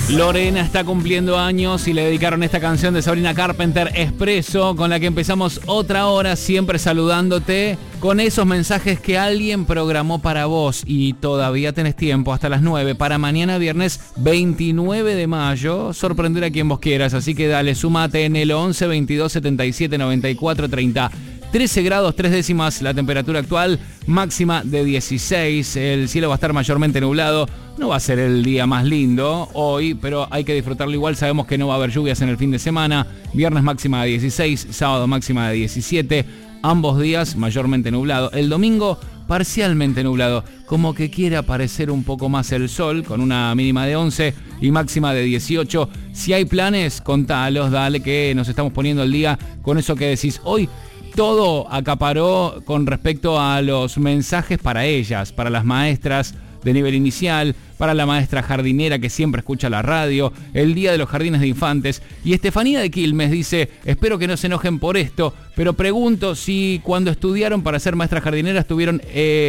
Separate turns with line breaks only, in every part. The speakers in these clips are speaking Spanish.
Lorena está cumpliendo años y le dedicaron esta canción de Sabrina Carpenter, Expreso, con la que empezamos otra hora, siempre saludándote con esos mensajes que alguien programó para vos y todavía tenés tiempo hasta las 9 para mañana viernes 29 de mayo, sorprender a quien vos quieras, así que dale, sumate en el 11 22 77 94 30. 13 grados 3 décimas la temperatura actual, máxima de 16, el cielo va a estar mayormente nublado, no va a ser el día más lindo hoy, pero hay que disfrutarlo igual, sabemos que no va a haber lluvias en el fin de semana, viernes máxima de 16, sábado máxima de 17, ambos días mayormente nublado, el domingo parcialmente nublado, como que quiere aparecer un poco más el sol, con una mínima de 11 y máxima de 18, si hay planes, contalos, dale que nos estamos poniendo al día con eso que decís hoy. Todo acaparó con respecto a los mensajes para ellas, para las maestras de nivel inicial, para la maestra jardinera que siempre escucha la radio, el día de los jardines de infantes. Y Estefanía de Quilmes dice, espero que no se enojen por esto, pero pregunto si cuando estudiaron para ser maestras jardineras tuvieron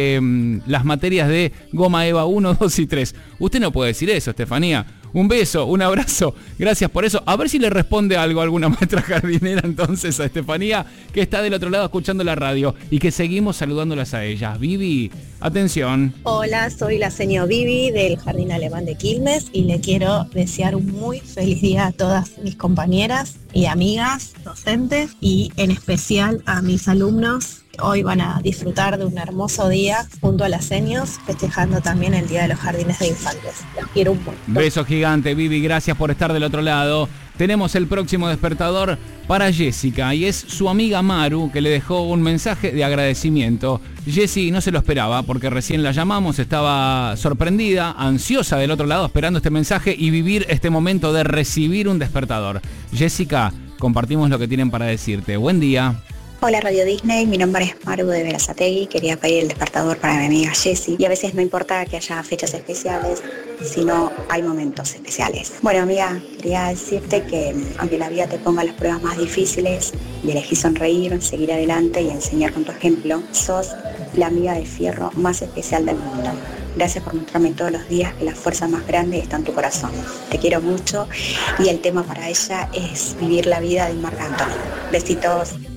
las materias de goma eva 1, 2 y 3. Usted no puede decir eso, Estefanía. Un beso, un abrazo, gracias por eso. A ver si le responde algo a alguna maestra jardinera entonces a Estefanía, que está del otro lado escuchando la radio y que seguimos saludándolas a ellas. Vivi, atención.
Hola, soy la señora Vivi del Jardín Alemán de Quilmes y le quiero desear un muy feliz día a todas mis compañeras y amigas, docentes y en especial a mis alumnos. Hoy van a disfrutar de un hermoso día junto a las seños, festejando también el Día de los Jardines de Infantes. Los quiero un montón.
Beso gigante, Vivi, gracias por estar del otro lado. Tenemos el próximo despertador para Jessica y es su amiga Maru que le dejó un mensaje de agradecimiento. Jessie no se lo esperaba porque recién la llamamos, estaba sorprendida, ansiosa del otro lado esperando este mensaje y vivir este momento de recibir un despertador. Jessica, compartimos lo que tienen para decirte. Buen día.
Hola Radio Disney, mi nombre es Maru de Berazategui, quería pedir el despertador para mi amiga Jessie y a veces no importa que haya fechas especiales, sino hay momentos especiales. Bueno amiga, quería decirte que aunque la vida te ponga las pruebas más difíciles y elegís sonreír, seguir adelante y enseñar con tu ejemplo, sos la amiga de fierro más especial del mundo. Gracias por mostrarme todos los días que la fuerza más grande está en tu corazón. Te quiero mucho y el tema para ella es vivir la vida de Marc Anthony. Besitos.